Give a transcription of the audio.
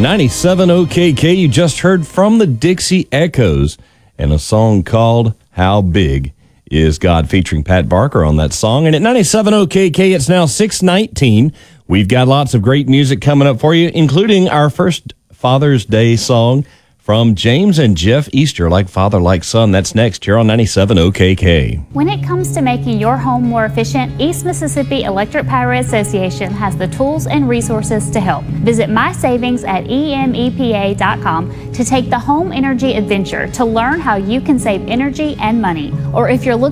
97 OKK, you just heard from the Dixie Echoes and a song called How Big Is God, featuring Pat Barker on that song. And at 97 OKK, it's now 6:19. We've got lots of great music coming up for you, including our first Father's Day song from James and Jeff Easter, Like Father, Like Son. That's next here on 97 OKK. When it comes to making your home more efficient, East Mississippi Electric Power Association has the tools and resources to help. Visit My Savings at emepa.com to take the home energy adventure to learn how you can save energy and money. Or if you're looking